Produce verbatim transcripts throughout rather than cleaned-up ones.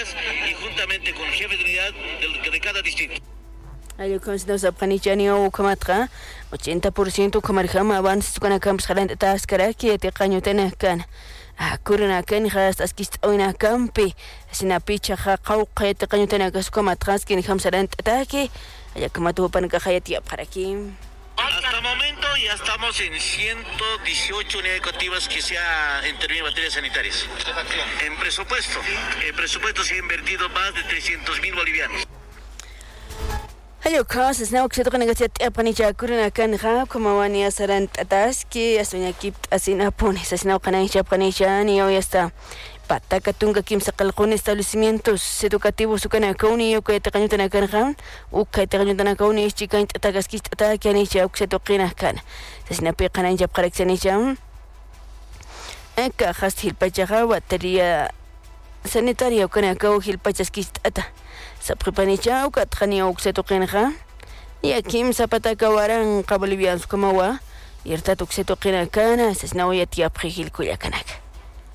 áreas y juntamente con jefes de unidad de, de cada distrito. Ayukansinos Afganichani Ukamatra, ochenta por ciento Kamarhama avances con a camps Harant Taskaraki at Kanyutenakan. A Kuranakan has askist oina campi, Sinapicha Hakauka at Kanyutenakas Komatraskin Hamsarant Ataki, Ayakamatu Pankahayati Parakim. Hasta el momento ya estamos en ciento dieciocho unidades educativas que se ha intervenido en materias sanitarias. En presupuesto, el presupuesto se ha invertido más de trescientos mil bolivianos. Hello, causes now que se tocan a Japanicha Kurana Kanha, como Wania Sarant Ataski, as when I keep as in Aponis, as now Kanai Japanisha, ni hoy está. Patakatunga Kim Sakalkon establecimientos educativos Sukanakoni, Ukaytakanutana Kanhan, Ukaytakanutana Koni, Chikant Atagaskist Atakianisha, Uxetokina Kan. Sasinape Kananja Praxanisha. Eka Hastil Pachaha, batería sanitaria, Ukanako, Hilpachaskist Ata. Sa prepanicha ukatkania uksetoqinqa yakim zapataka waran qabolivians kumawa yertat uksetoqina kana sasnawiya tiapqi hilkullakanak.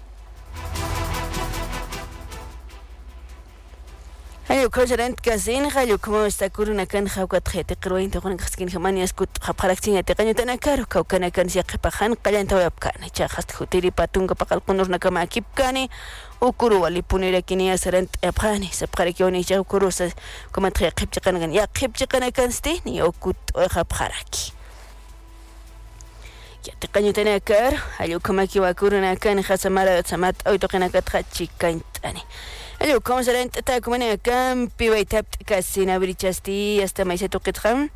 Hayo kojarant kasin hayo como está kuruna kan hawkat khete qirwayn toqon qaskin hamanias kut qapalaktin atiqanyutana karo kaukana kan siaqpahan qalanta wapkani chaqast hutiri patunga paqalqunurna kama kipkani ukuru wali punira kini asarant apani sapqarikioni chaquru sa como tre qipchiqanagan ya qipchiqana kansti ni okut qapqaraki ya tiqanyutana kar hayo kama kiwakuruna kan khasamara samat oytoqina katqachi kaintani. Hello, ¿cómo se renta? Está como en el campo y tap casina brichasti hasta me hice toquetram.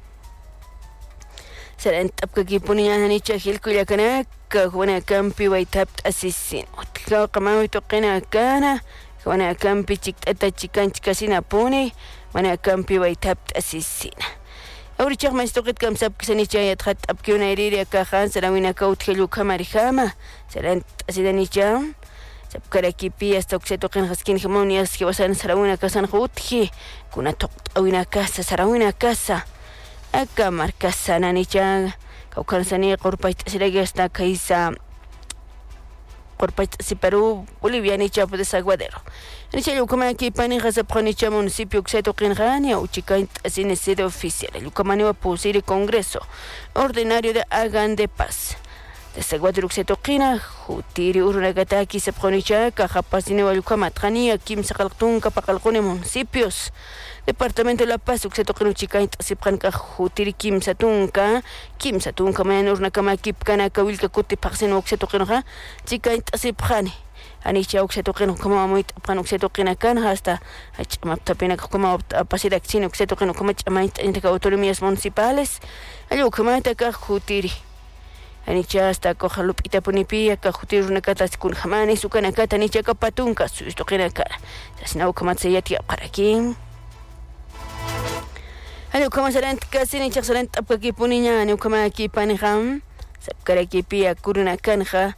Se renta porque aquí ponía a nicha hilco ya cana, que como en el campo y tap asesino. Otro como y toquena cana, como en el campo y chiquita chican casina pone, como en el campo y tap asesina. Ahorita me estoy que sab que se nicha ya trat ap que una herida caja se la vina caut helu camarjama. Se renta así de nicha. Sabkarakipi hasta uxetoqin haskin hegemonias que vasan sarawina casa njutji kuna toqawina casa sarawina casa acá marca sana nicha kaukansani qorpait siragi hasta kaisa qorpait si Perú Bolivia nicha puede saguadero nicha yukama aquí pani hasapqanicha municipio uxetoqin gania uchikan asine sede oficial yukamani va pusir congreso ordinario de Hagan de Paz. Desde Guadalupe, Jutiri Urnagataki, Sepjonicha, Cajapasine, Valucamatrani, Kim Sakaltun, Capacalcone, municipios. Departamento de La Paz, Uxetoquinuchica, Sepranca, Jutiri, Kim Satunca, Kim Satunca, Menor, Nakama, Kipkana, Kavilka, Kuti, Parsen, Uxetoquinoja, Chica, Seprane. Anicha Uxetoquino, como muy Panuxetoquinacan, hasta Maptapena, como Pasidaxino, Uxetoquino, como Chamait, entre autonomías municipales, Ayucamata, Jutiri. Anicha hasta coja lupita punipi acá jutir una cata con jamani su canacata nicha capatunca su esto que cara sasnau kamatse ya tia para aquí alo como serán casi nicha serán tapka aquí puniña anu como aquí panjam sapkara aquí pia kuruna kanja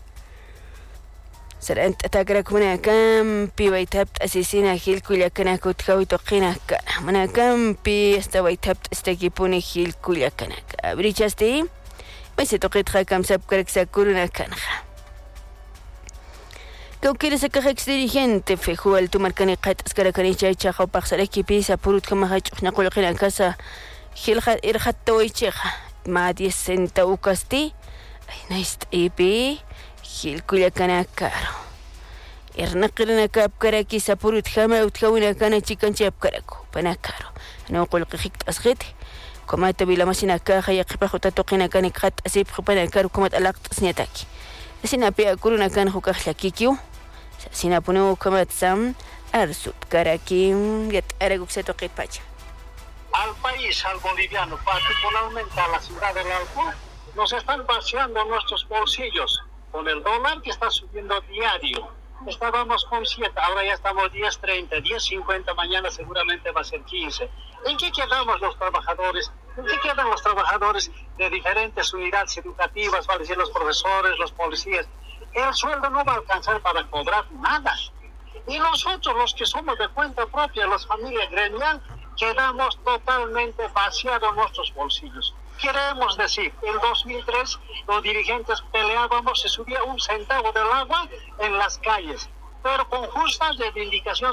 serán tatakara kuna kam pi waitap asesina hil kuya kana kutkawi toqina kana mana kam pi esta waitap esta aquí puni hil kuya kana brichaste. Me se toque traer camsa para que se curuna canja. ¿Qué quieres sacar ex dirigente? Fejo al tu marcani catas caracanicha y chaja o pasar equipi sa purut como hacho na coloquina en casa. Gilja irjato y cheja. Ma diez centavos casti. Ay, nice ipi. Gil cuya cana caro. Erna kirna cap caraki sa purut jama utkawina cana chican chap caraco. Pana caro. No coloquic asgete. Como te vi la máquina caja y aquí para toquina can y cat así para caro como el acto sniataki. Así na pia curuna can jucar la kikiu. Así na pone como sam arsut caraki get arego se toque pacha. Al país, al boliviano, particularmente a la ciudad del Alpo, nos están vaciando nuestros bolsillos con el dólar que está subiendo diario. Estábamos con siete, ahora ya estamos diez treinta, diez cincuenta, mañana seguramente va a ser quince. ¿En qué quedamos los trabajadores? ¿En qué quedan los trabajadores de diferentes unidades educativas, vale decir los profesores, los policías? El sueldo no va a alcanzar para cobrar nada. Y nosotros, los que somos de cuenta propia, las familias gremial, quedamos totalmente vaciados nuestros bolsillos. Queremos decir, en dos mil tres los dirigentes peleábamos, se subía un centavo del agua en las calles, pero con justa reivindicación